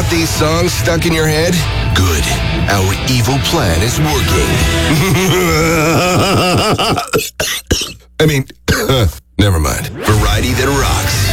want these songs stuck in your head? Good. Our evil plan is working. I mean, never mind. Variety that rocks.